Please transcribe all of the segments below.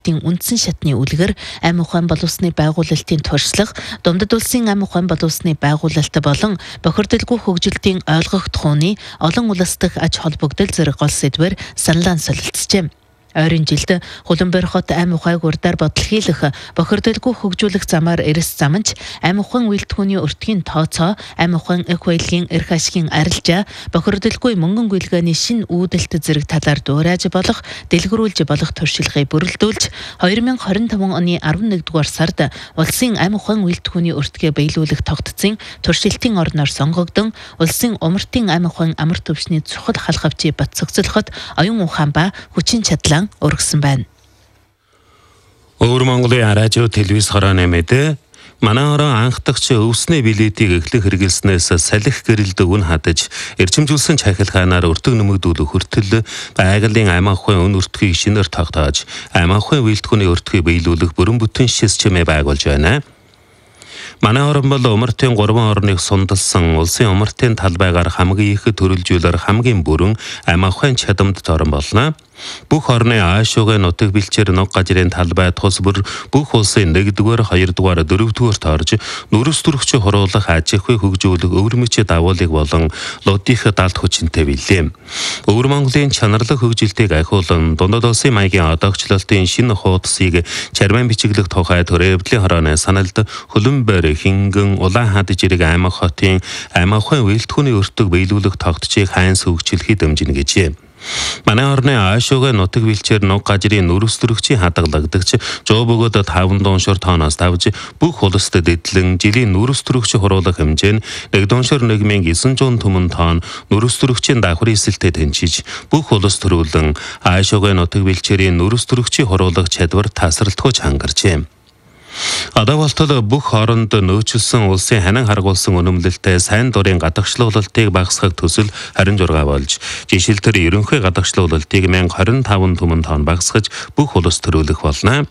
үндсэн шатны үлгэр амь ухаан боловсны байгуулалтын туршлага, Дундад улсын амь ухаан боловсны байгуулалт болон бохирдолгүй хөгжилтийн ойлгогдох ухааны олон улс дахь аж холбогдол зэрэг гол сэдвээр саналаа солилцжээ. Ойрын жилд Хуланбойр хот амь ухайг урдаар бодлохийлэх, бохирдолгүй хөгжүүлэх замаар эрс замч, амь ухаан үйлдвэрийн өртгийн тооцоо, амь ухаан их баялагын эрх ашигын арилжаа, бохирдолгүй мөнгөн гүйлгээний шин үүдэлт зэрэг талаар дуурайж болох, дэлгэрүүлж болох туршилгыг бүрэлдүүлж, 2025 оны 11-р сард улсын амь ухаан үйлдвэрийн өртгөө биелүүлэх тогтцсон туршилтын орноор сонгогдсон, улсын умартын амь ухаан амар төвчний чухал халхавчийг бат цогцолоход оюун ухаан ба хүчин чадлаа өргөсөн байна. Өвөр Монголын радио телевиз хорооны мэдээ манай орон анхдагч өвсний билетийг эхлэх хэрэгэлснээс салхи гэрэлд үн хадаж эрчимжүүлсэн чахилгаанаар өртөг нэмэгдүүлэх хүртэл байгалийн амь ухаан өн өртгийг шинээр тогтоож амь ухаан үйлдвэрийн өртгийг биелүүлэх бүрэн бүтэн системээ байгуулж байна. Манай орон бол умартын 3 орныг сундалсан улсын умартын талбайгаар хамгийн их төрөлжүүлэр хамгийн бүрэн амь ухаан чадамд орон болно. Бүх орны аашуугын нутаг бэлчээр нуг гажрын талбай тус бүр бүх улсын 1-р, 2-р, 4-р орж нүрс төрөгч хуруулах аж ахуй хөгжүүлэх өвөрмөч давуулыг болон лодих далд хүчинтэй билээ. Өвөр Монголын чанарлаг хөгжилтийг ахиулан Дундад улсын маягийн одоогчлолтын шинэ хуудсыг чармаан бичиглэх тухай төрөвдлийн хорооны саналд Хуланбойр, Хингэн, Улаанхад жирэг аймаг хотын амь ухаан үйлдвэрийн өртөг биелүүлэх тогтцыг хайнс хөгжүүлэхийг дэмжинэ гэжээ. Манай орны аашуугын нутаг бэлчээр нуг гажрын нүрс төрөгчийн хадгалагдагч 100 бөгөөд 5 дууншир тооноос давж бүх улсад дэдлэн жилийн нүрс төрөгч хуруулах хэмжээ нь 1 дууншир 1900 түмэн тоон нүрс төрөгчийн давхар эсэлтэд тэнцэж бүх улс төрүүлэн аашуугын нутаг бэлчээрийн нүрс төрөгчийн хуруулах чадвар тасралтгүйч хангарчээ. Одоо болтол бүх хооронд нөөцлсөн улсын ханан харгуулсан үнэмлэлтэй сайн дурын гадагшлуулалтыг багасгах төсөл 26 болж, жишээлбэл ерөнхий гадагшлуулалтыг 1025 түмэн тоон багасгаж бүх улс төрүүлэх болно.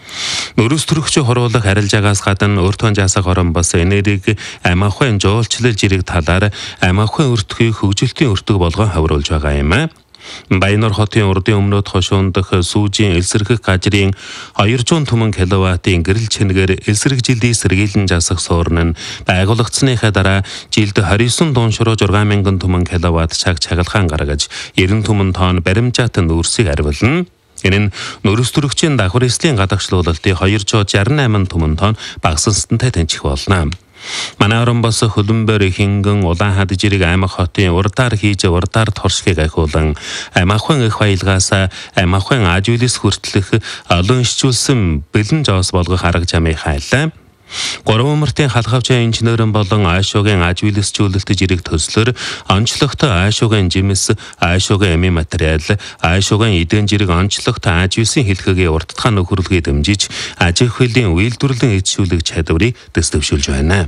Нүрс төрөгч хуруулах арилжаагаас гадна өөртөө жаасах орон бас энерги амь ухаан жуулчлал жирэг талаар амь ухаан өртгийг хөгжилтийн өртөг болгон хавруулж байгаа юм. Баянур хотын урдын өмнөд хошуундах сүүжийн элсэрхэх гажрын 200 түмэн киловаттын гэрэл чэнэгээр элсэрэг жилийн сэргийлэн жасах суурн нь байгуулагдсныхаа дараа жилд 29 дууншруу 6000 түмэн киловатт чаг чагалгаан гаргаж 90 түмэн тонн баримжаат нүүрсийг арвилна. Энэ нь нүрс төрөгчийн давхар эслийн гадагшлуулалтыг 268 түмэн тонн багасгансантай тэнцэх болно. Манай орон бас Хуланбойр, Хингэн, Улаанхад жирэг аймаг хотын урдаар хийж урдаар торшгийг ахиулан амь ухаан их баялагаас амь ухаан аж үйлс хүртэлх олон ишчүүлсэн бэлэн жоос болгох арга замыг хайлаа. 3 умартын халхавчаа инженерэн болон аашуугын аж үйлсжүүлэлт жирэг төслөөр онцлогт аашуугын жимс, аашуугын амийн материал, аашуугын эдэн жирэг онцлогт аж үйлсийн хэлхэгийн уртдгаа нөхөрлөгийг дэмжиж аж ахуйн үйлдвэрлэлийн эзшүүлэх чадварыг дэвшүүлж байна.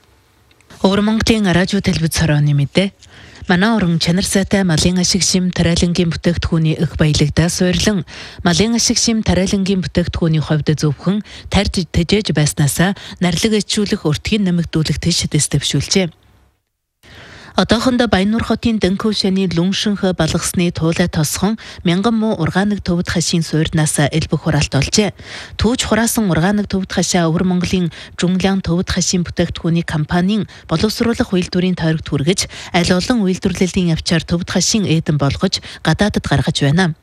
Өвөр Монголын радио телевиз хорооны мэдээ. Манай орон чанар сайтай малын ашиг шим тариалангийн бүтээгдэхүүний их баялагдаа суйрлан малын ашиг шим тариалангийн бүтээгдэхүүний хувьд зөвхөн тарж тэжээж байснасаа нарлаг ичүүлэх өртгийг нэмэгдүүлэх тийш дэвшүүлжээ. Одоохондоо Баянур хотын Дэнкөв шаны Лүншинх балгасны туулай тосхон 1000 муу ургаанаг төвд хашийн суурнаас элбэг хураалт олжээ. Түүж хураасан ургаанаг төвд хашаа Өвөр Монголын Жунглян төвд хашийн бүтээгдэхүүний компанийн боловсруулах үйлдвэрийн тойрогт хүргэж, аль олон үйлдвэрлэлийн явцаар төвд хашийн эдэн болгож гадаадд гаргаж байна.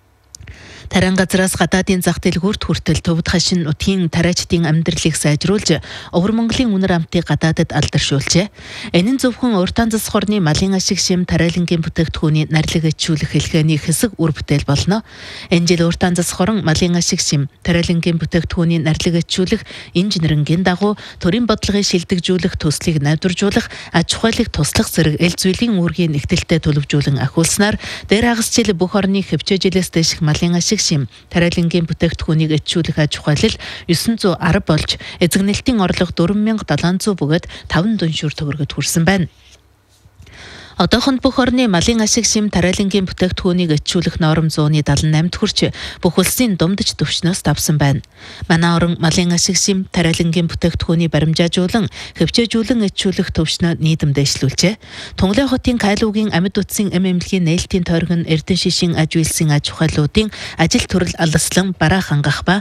Таран газраас гадаадын зах дэлгүүрт хүртэл төвд хашин нутгийн тариачдын амьдралыг сайжруулж, Өвөр Монголын үнэр амтыг гадаадд алдаршуулжээ. Энэ нь зөвхөн уртаан засах орны малын ашиг шим тариалангийн бүтээгдэхүүний нарлаг ичүүлэх хэлхээний хэсэг үр бүтээл болно. Энэ жил уртаан засах орон малын ашиг шим тариалангийн бүтээгдэхүүний нарлаг ичүүлэх инженерингийн дагуу төрийн бодлогыг шилдэгжүүлэх төслийг найдваржуулах, аж ахуйлыг туслах зэрэг эл зүйлийн үүргийн нэгтэлтэд төлөвжүүлэн ахиулснаар дээр хагас жил бүх орны хөвчөө жилээс дэших малын ашиг шим тариалангийн бүтээгдэхүүнийг ичүүлэх аж ахуйлал 910 болж, эзэгнэлтийн орлого 4700 бөгөөд 5 дууншир төгрөгөд хүрсэн байна. Одоохонд бүх орны малын ашиг шим тариалангийн бүтээгдэхүүнийг ичүүлэх норм 178-д хүрч бүх улсын думдж төвчнөөс давсан байна. Манай орон малын ашиг шим тариалангийн бүтээгдэхүүний баримжаажуулан хөвчөөжүүлэн ичүүлэх төвчнөө нийтэм дэвшлүүлжээ. Тунгалын хотын Кайлуугийн амьд утсын эмэмлэгийн нээлтийн тойрог нь Эрдэнэ шишин аж үйлсийн аж ахуйлуудын ажил төрөл алслан бараа хангах ба